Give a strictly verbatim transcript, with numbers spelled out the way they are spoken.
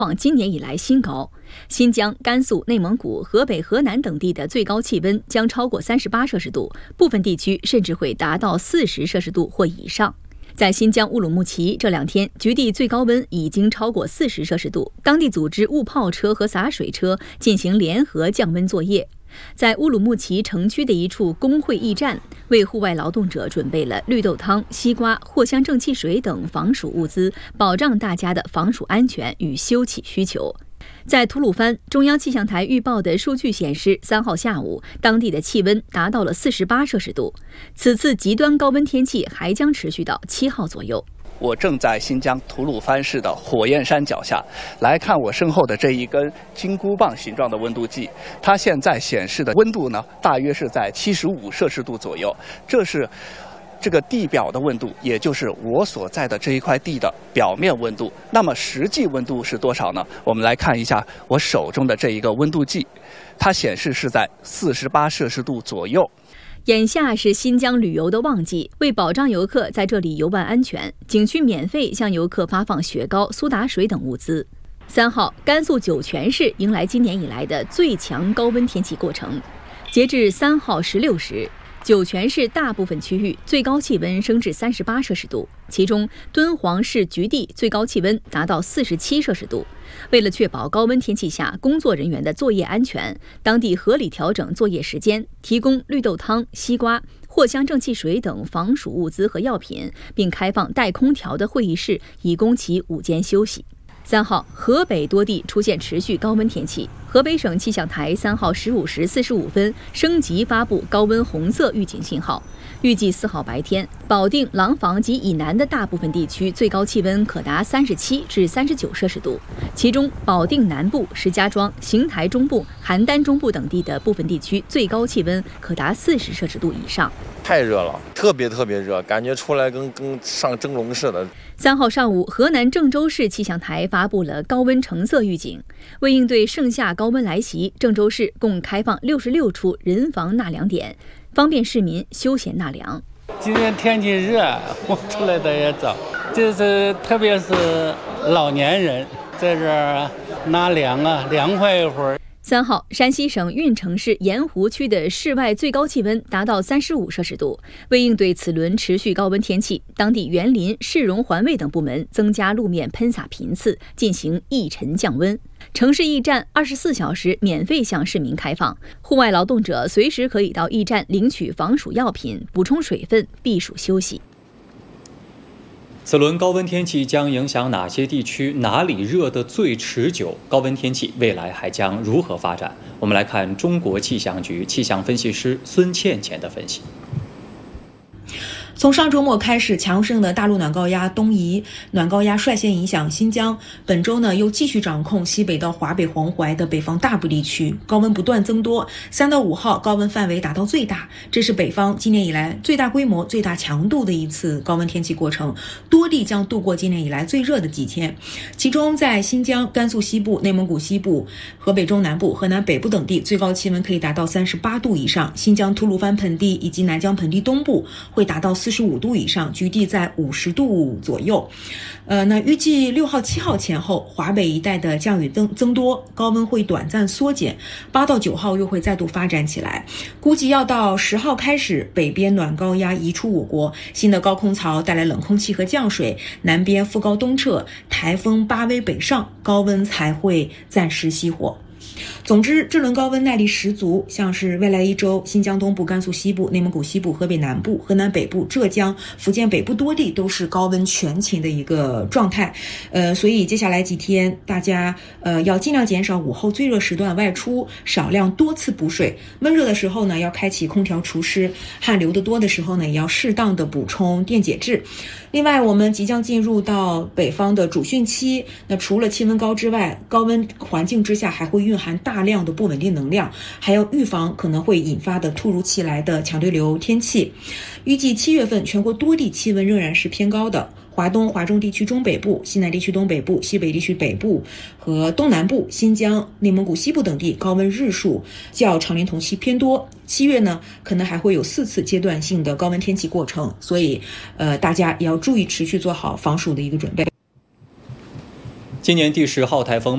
创今年以来新高。新疆、甘肃、内蒙古、河北、河南等地的最高气温将超过三十八摄氏度，部分地区甚至会达到四十摄氏度或以上。在新疆乌鲁木齐，这两天局地最高温已经超过四十摄氏度，当地组织雾炮车和洒水车进行联合降温作业。在乌鲁木齐城区的一处工会驿站，为户外劳动者准备了绿豆汤、西瓜、藿香正气水等防暑物资，保障大家的防暑安全与休憩需求。在吐鲁番，中央气象台预报的数据显示，三号下午当地的气温达到了四十八摄氏度。此次极端高温天气还将持续到七号左右。 我正在新疆吐鲁番市的火焰山脚下，来看我身后的这一根金箍棒形状的温度计，它现在显示的温度呢，大约是在七十五摄氏度左右。这是这个地表的温度，也就是我所在的这一块地的表面温度。那么实际温度是多少呢？我们来看一下我手中的这一个温度计，它显示是在四十八摄氏度左右。 眼下是新疆旅游的旺季，为保障游客在这里游玩安全，景区免费向游客发放雪糕、苏打水等物资。三号，甘肃酒泉市迎来今年以来的最强高温天气过程。截至三号十六时，酒泉市大部分区域最高气温升至三十八摄氏度，其中敦煌市局地最高气温达到四十七摄氏度。为了确保高温天气下工作人员的作业安全，当地合理调整作业时间，提供绿豆汤、西瓜、藿香正气水等防暑物资和药品，并开放带空调的会议室，以供其午间休息。三号，河北多地出现持续高温天气。河北省气象台三号十五时四十五分升级发布高温红色预警信号，预计四号白天，保定、廊坊及以南的大部分地区最高气温可达三十七至三十九摄氏度，其中保定南部、石家庄、邢台中部、邯郸中部等地的部分地区最高气温可达四十摄氏度以上。 太热了，特别特别热，感觉出来跟跟上蒸笼似的。 三号上午，河南郑州市气象台发布了高温橙色预警。为应对盛夏高温来袭，郑州市共开放六十六处人防纳凉点，方便市民休闲纳凉。 今天天气热，我出来的也早，就是特别是老年人在这儿纳凉啊，凉快一会儿。 三号，山西省运城市盐湖区的室外最高气温达到三十五摄氏度。为应对此轮持续高温天气，当地园林、市容环卫等部门增加路面喷洒频次，进行抑尘降温。城市驿站二十四小时免费向市民开放，户外劳动者随时可以到驿站领取防暑药品，补充水分，避暑休息。 此轮高温天气将影响哪些地区？哪里热得最持久？高温天气未来还将如何发展？我们来看中国气象局气象分析师孙倩倩的分析。 从上周末开始，强盛的大陆暖高压东移，暖高压率先影响新疆。本周呢，又继续掌控西北到华北黄淮的北方大部地区，高温不断增多。三到五号高温范围达到最大，这是北方今年以来最大规模、最大强度的一次高温天气过程。多地将度过今年以来最热的几天，其中在新疆、甘肃西部、内蒙古西部、河北中南部、河南北部等地，最高气温可以达到三十八度以上。新疆吐鲁番盆地以及南疆盆地东部会达到四十五度以上，局地在五十度左右。呃，那预计六号、七号前后，华北一带的降雨增增多，高温会短暂缩减。八到九号又会再度发展起来，估计要到十号开始，北边暖高压移出我国，新的高空槽带来冷空气和降水，南边副高东撤，台风巴威北上，高温才会暂时熄火。总之，这轮高温耐力十足，像是未来一周，新疆东部、甘肃西部、内蒙古西部、河北南部、河南北部、浙江、福建北部多地都是高温全勤的一个状态。呃，所以接下来几天，大家呃要尽量减少午后最热时段外出，少量多次补水。闷热的时候呢，要开启空调除湿；汗流得多的时候呢，也要适当的补充电解质。另外，我们即将进入到北方的主汛期，那除了气温高之外，高温环境之下还会蕴含大量的不稳定能量，还要预防可能会引发的突如其来的强对流天气。预计七月份全国多地气温仍然是偏高的，华东、华中地区中北部、西南地区东北部、西北地区北部和东南部、新疆、内蒙古西部等地高温日数较常年同期偏多。七月呢，可能还会有四次阶段性的高温天气过程，所以呃，大家也要注意持续做好防暑的一个准备。 今年第十号台风